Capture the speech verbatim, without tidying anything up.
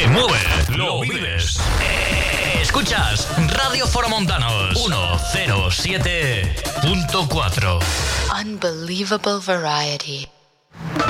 Se mueve, lo vives. Escuchas Radio Foromontanos ciento siete punto cuatro. Unbelievable variety.